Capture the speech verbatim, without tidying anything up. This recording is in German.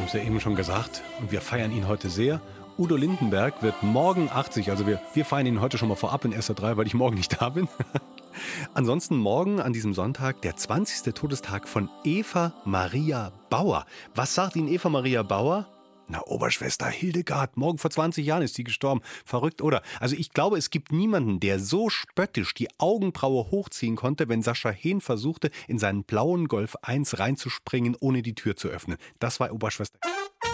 haben es ja eben schon gesagt und wir feiern ihn heute sehr. Udo Lindenberg wird morgen achtzig, also wir, wir feiern ihn heute schon mal vorab in S R drei, weil ich morgen nicht da bin. Ansonsten morgen an diesem Sonntag der zwanzigste Todestag von Eva Maria Bauer. Was sagt Ihnen Eva Maria Bauer? Na, Oberschwester Hildegard, morgen vor zwanzig Jahren ist sie gestorben. Verrückt, oder? Also ich glaube, es gibt niemanden, der so spöttisch die Augenbraue hochziehen konnte, wenn Sascha Hehn versuchte, in seinen blauen Golf eins reinzuspringen, ohne die Tür zu öffnen. Das war Oberschwester.